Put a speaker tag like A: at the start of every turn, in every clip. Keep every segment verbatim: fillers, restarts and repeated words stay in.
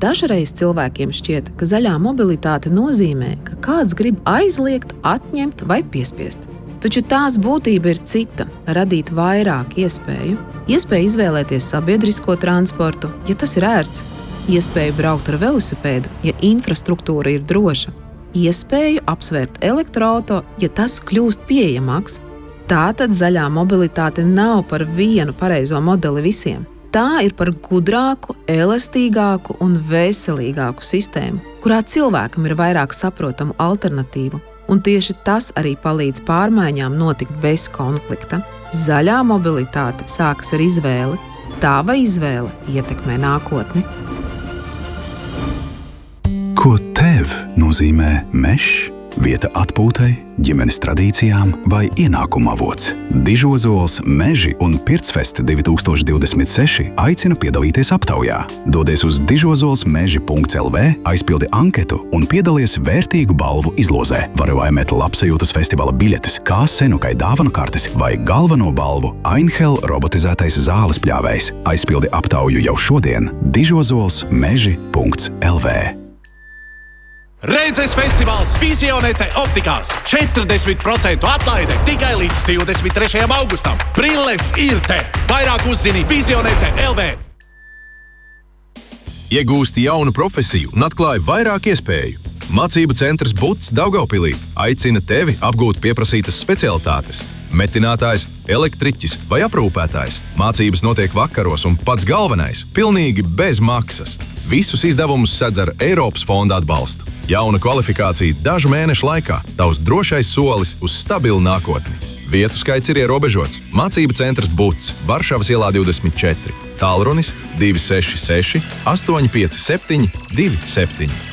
A: Dažreiz cilvēkiem šķiet, ka zaļā mobilitāte nozīmē, ka kāds grib aizliegt, atņemt vai piespiest. Taču tās būtība ir cita – radīt vairāk iespēju. Iespēju izvēlēties sabiedrisko transportu, ja tas ir ērts. Iespēju braukt ar velosipēdu, ja infrastruktūra ir droša. Iespēju apsvērt elektroauto, ja tas kļūst pieejamāks. Tātad zaļā mobilitāte nav par vienu pareizo modeli visiem. Tā ir par gudrāku, elastīgāku un veselīgāku sistēmu, kurā cilvēkam ir vairāk saprotamu alternatīvu. Un tieši tas arī palīdz pārmaiņām notikt bez konflikta. Zaļā mobilitāte sākas ar izvēli. Tava izvēle ietekmē nākotni.
B: Ko tev nozīmē mežs? Vieta atpūtai, ģimenes tradīcijām vai ienākuma avots? Dižozols Meži un Pircfest divi tūkstoši divdesmit seši aicina piedalīties aptaujā. Dodies uz dižozols meži punkts el vē, aizpildi anketu un piedalies vērtīgu balvu izlozē. Vari laimēt labsajūtas festivāla biļetes, kā senukai dāvanu kartes vai galveno balvu Einhell robotizētais zāles pļāvējs. Aizpildi aptauju jau šodien dižozols meži punkts el vē.
C: Rēdzes festivāls Visionete optikās. četrdesmit procentu atlaide tikai līdz divdesmit trešajam augustam. Brilles ir te. Vairāk uzzini Visionete punkts el vē.
D: Iegūsti jaunu profesiju un atklāji vairāk iespēju. Mācību centrs Buts Daugavpilī aicina tevi apgūt pieprasītas specialitātes. Metinātājs, elektriķis vai aprūpētājs. Mācības notiek vakaros un pats galvenais – pilnīgi bez maksas. Visus izdevumus sedz ar Eiropas fonda atbalstu. Jauna kvalifikācija dažu mēnešu laikā. Tavs drošais solis uz stabilu nākotni. Vietu skaits ir ierobežots. Mācību centrs Buts, Varšavas ielā divdesmit četri. Tālrunis divi seši seši astoņi pieci septiņi divi septiņi.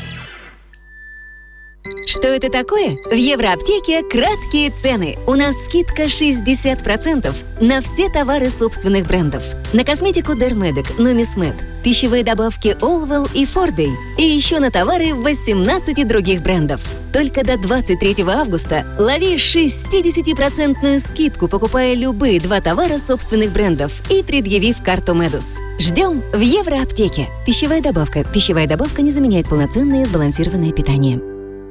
E: Что это такое? В Евроаптеке краткие цены. У нас скидка шестьдесят процентов на все товары собственных брендов. На косметику Dermedic, Numismed, пищевые добавки Allwell и Forday. И еще на товары восемнадцати других брендов. Только до двадцать третьего августа лови шестидесятипроцентную скидку, покупая любые два товара собственных брендов и предъявив карту Медус. Ждем в Евроаптеке. Пищевая добавка. Пищевая добавка не заменяет полноценное сбалансированное питание.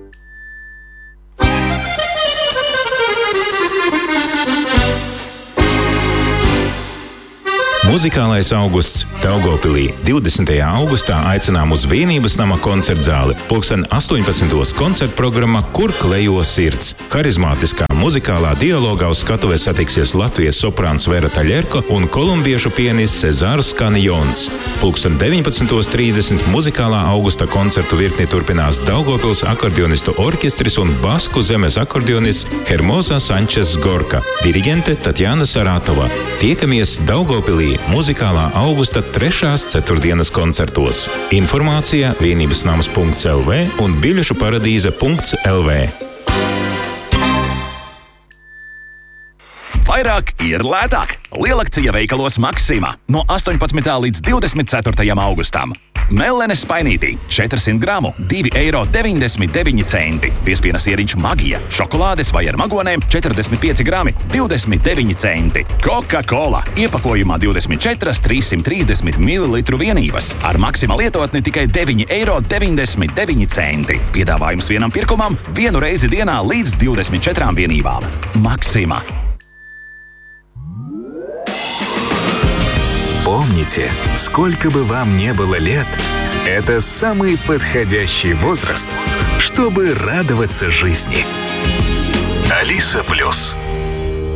F: Muzikālais augusts Daugavpilī. divdesmitajā augustā aicinām uz Vienības nama koncertzāli. Pulksten astoņpadsmitos koncertprogramma Kur klejo sirds. Harizmātiskā muzikālā dialogā uz skatuves satiksies Latvijas soprāns Vera Taļerko un kolumbiešu pianists Cezārs Kanjons. Pulksten deviņpadsmitos trīsdesmit muzikālā augusta koncertu virkni turpinās Daugavpils akordionistu orķestris un basku zemes akordionists Hermosa Sančes Gorka, diriģente Tatjana Saratova. Tiekamies Daugavpilī muzikālā augusta trešās ceturtdienas koncertos. Informācija vienības nams punkts el vē un biļešu paradīze punkts el vē.
C: Vairāk ir lētāk. Lielakcija veikalos Maxima no astoņpadsmitā līdz divdesmit ceturtajam augustam. Mellenes spainītī četrsimt gramu, divi eiro deviņdesmit deviņi centi. Piespienas ieriņš Magija, šokolādes vai ar magonēm četrdesmit pieci grami, divdesmit deviņi centi. Coca-Cola iepakojumā divdesmit četras trīssimt trīsdesmit mililitru vienības. Ar Maxima lietotni tikai deviņi eiro deviņdesmit deviņi centi. Piedāvājums vienam pirkumam vienu reizi dienā līdz divdesmit četrām vienībām. Maxima.
G: Помните, сколько бы вам не было лет, это самый подходящий возраст, чтобы радоваться жизни. Алиса Плюс.